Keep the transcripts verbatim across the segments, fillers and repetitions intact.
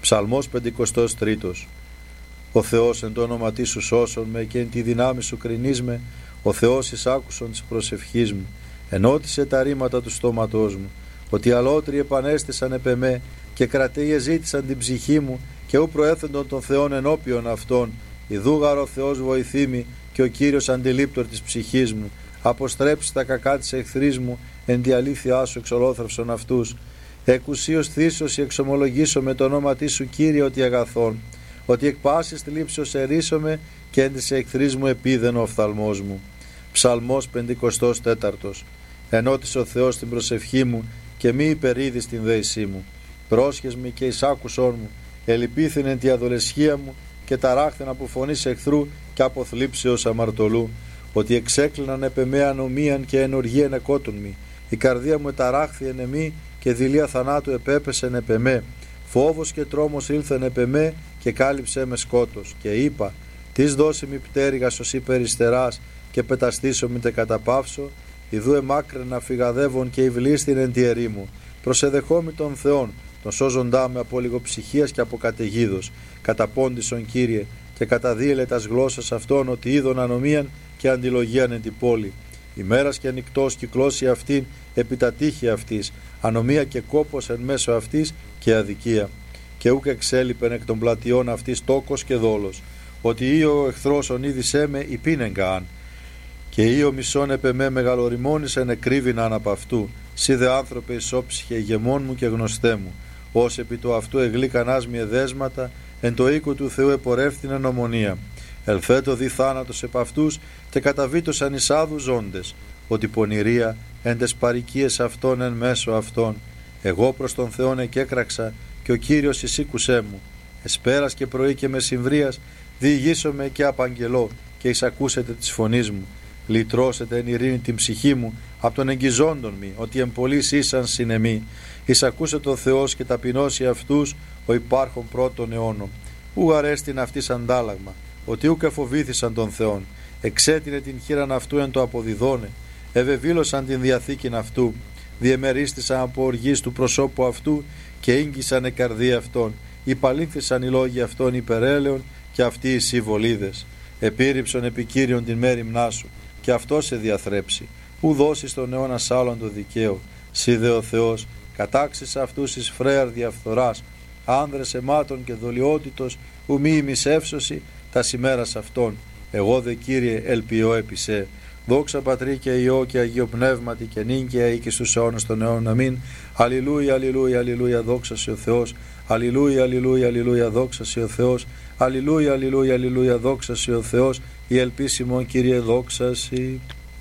Ψαλμός πεντηκοστός τρίτος. Ο Θεός εν το όνομα σου σώσον με και εν τη δυνάμει σου κρινείς με. Ο Θεός εισάκουσον της προσευχής μου, ενώτισε τα ρήματα του στόματός μου. Ότι αλότριοι επανέστησαν επ' εμέ και κρατέοι εζήτησαν την ψυχή μου και ου προέθεντον των Θεών ενώπιον αυτών. Ιδούγαρ ο Θεός βοηθήμη και ο Κύριος αντιλήπτορ της ψυχής μου. Αποστρέψει τα κακά της εχθρής μου, εν τη αλήθειά σου εξολόθρευσον αυτούς. Εκουσίως θύσωση εξομολογήσω με το όνομα τη σου, Κύριε, ότι αγαθών. Ότι εκ πάσης θλίψεως ερίσομαι και εν της εχθρής μου επίδεν ο οφθαλμός μου. Ψαλμός πεντηκοστός τέταρτος. Ενώτησε ο Θεός την προσευχή μου και μη υπερίδει στην δέησή μου. Πρόσχες με και εισάκουσόν μου, ελυπήθην εν τη αδολεσχία μου και ταράχθεν από φωνής εχθρού και από θλίψεως αμαρτωλού. Ότι εξέκλειναν επ' εμέ ανομίαν και ενοργίαν εκότουν μη. Η καρδία μου εταράχθη εν εμή και δειλία θανάτου επέπεσεν επ' εμέ. Φόβος και τρόμος ήλθεν επ' εμέ και κάλυψέ με σκότος. Και είπα, τις δώσει μη πτέρυγα σωσή περιστεράς και πεταστήσω μη τε καταπαύσω. Ιδού εμάκραινα φυγαδεύων και υβλίστην εν τη ερήμου. Προσεδεχόμη των Θεών, τον σώζοντά με από λιγοψυχίας και από καταιγίδος. Καταπόντισον, Κύριε, και καταδίελε τας γλώσσας αυτών ότι είδων ανομίαν και αντιλογίαν εν την πόλη. Ημέρας και νυκτός κυκλώσει αυτήν επί τα τείχη αυτής, ανομία και κόπος εν μέσω αυτής και αδικία. Και ούκ εξέλιπεν εκ των πλατιών αυτής τόκος και δόλος. Ότι ή ο εχθρός ονείδησέ με υπήνεγκα αν. Και ή ο μισόν επ' εμέ μεγαλοριμόνησεν εκρύβηναν απ' αυτού. Σύ δε άνθρωπε ισόψυχε ηγεμόν μου και γνωστέ μου. Ως επί το αυτού εγλίκανάς μη εδέσματα, εν το οίκο του Θεού επορεύθυνεν ομονία. Ελθέτω δι θάνατος επ' αυτούς και καταβήτωσαν εισάδου ζώντες. Ότι πονηρία εν τες παροικίες αυτών εν μέσω αυτών. Εγώ προς τον Θεόν εκέκραξα και ο Κύριος εισήκουσέ μου. Εσπέρας και πρωί και μεσημβρίας διηγήσομαι και απαγγελώ και εισακούσετε της φωνής μου. Λυτρώσετε εν ειρήνη την ψυχή μου από τον εγγυζόντων μη, ότι εμπολείς ήσαν συνεμή. Εισακούσε το Θεός και ταπεινώσει αυτούς ο υπάρχον πρώτων αιώνων. Ου αρέστην αυτής αντάλλαγμα, ότι ούκ εφοβήθησαν τον Θεόν. Εξέτεινε την χείραν αυτού εν το αποδιδώνε. Ευεβήλωσαν την διαθήκην αυτού. Διεμερίστησαν από οργής του προσώπου αυτού και ήγγισαν η καρδία αυτών. Υπαλήθησαν οι λόγοι αυτών υπερέλεων και αυτοί οι συμβολίδες. Επίρρηψον επικύριον την μέρημνά σου και αυτό σε διαθρέψει. Ου δώσει στον αιώνα σάλλον το δικαίο. Σύ δε ο Θεός κατάξεις αυτούς εις φρέαρ διαφθοράς, άνδρες αιμάτων και δολιότητος, ου μη ημισεύσωση τα σημέρας αυτών. Εγώ δε, Κύριε, ελπιώ επί σε. Δόξα Πατρί και Υιό και Αγίο Πνεύματι και νυν και αεί και στους αιώνας των αιώνων. Αμήν. Αλληλούια, αλληλούια, αλληλούια, δόξα σε ο Θεός. Αλληλούια, αλληλούια, αλληλούια, δόξα σε ο Θεός. Αλληλούια, αλληλούια, αλληλούια, δόξα σε ο Θεός. Η ελπίσιμον, Κύριε, δόξα σε.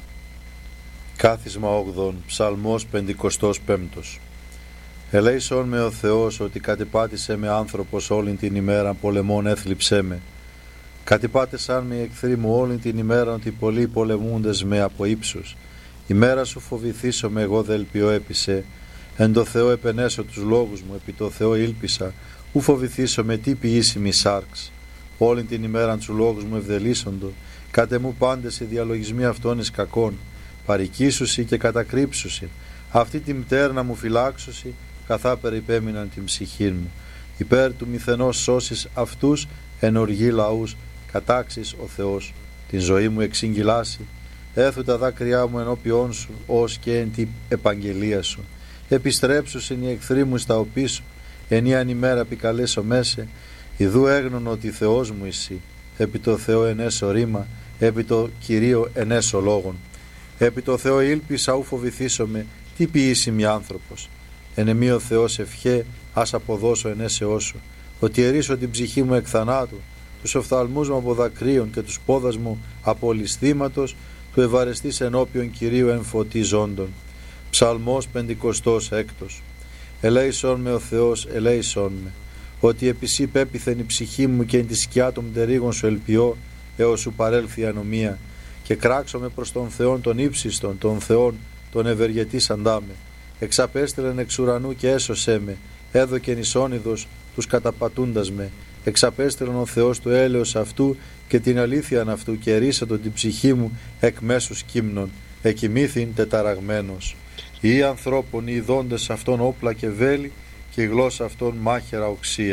Κάθισμα όγδον. Ψαλμός πεντηκοστός πέμπτος. Ελέησον με ο Θεός ότι κατεπάτησε με άνθρωπος όλην την ημέρα, πολεμών έθλιψέ με. Κατεπάτησαν με οι εχθροί μου όλην την ημέρα, ότι πολλοί πολεμούντες με από ύψους. Ημέρα σου φοβηθήσω με, εγώ δε ελπιώ έπισε. Εν το Θεό επενέσω τους λόγους μου, επί το Θεό ήλπισα. Ου φοβηθήσω με τι ποιήσιμη σάρξ. Όλην την ημέραν του λόγους μου ευδελίσσοντο. Κάτε μου πάντες οι διαλογισμοί αυτών εις κακών. Παρικήσουσι και κατακρύψουσι. Αυτή τη μτέρνα μου φυλάξουσι, καθά περιπέμειναν την ψυχή μου. Υπέρ του μηθενός σώσεις αυτούς, εν οργή λαούς, κατάξεις ο Θεός. Την ζωή μου εξηγγυλάσει. Έθου τα δάκρυά μου ενώπιόν σου, ως και εν την επαγγελία σου. Επιστρέψουσιν οι εχθροί μου στα οπίσω, ενίαν ημέρα επικαλέσω μέσε. Ιδού έγνων ότι Θεός μου εσύ. Επί το Θεό ενέσω ρήμα, επί το Κυρίο ενέσω λόγων. Επί το Θεό ήλπισα, ου φοβηθήσομαι, τι ποιήσιμη άνθρωπος. Εν εμή ο Θεός ευχέ, ας αποδώσω ενέσεώς σου. Ότι ερίσω την ψυχή μου εκ θανάτου, τους οφθαλμούς μου από δακρύων και τους πόδας μου από ληστήματος, του ευαρεστής ενώπιον Κυρίου εν φωτί ζώντων. Ψαλμός πεντηκοστός έκτος. Ελέησον με ο Θεός, ελέησον με. Ότι επί σύ πέπιθεν η ψυχή μου και εν τη σκιά των μτερίγων σου ελπιώ, έως σου παρέλθει η ανομία. Και κράξομαι προς τον Θεόν τον ύψιστον, τον Θεόν τον ευεργετήσαντά με. Εξαπέστελεν εξ ουρανού και έσωσέ με. Έδωκεν εις όνειδος τους καταπατούντας με. Εξαπέστελεν ο Θεός του έλεος αυτού και την αλήθειαν αυτού και ερίσατον την ψυχή μου εκ μέσους κύμνων. Εκοιμήθην τεταραγμένος. Οι ανθρώπων οι ειδώντες αυτών όπλα και βέλη και η γλώσσα αυτών μάχαιρα οξία.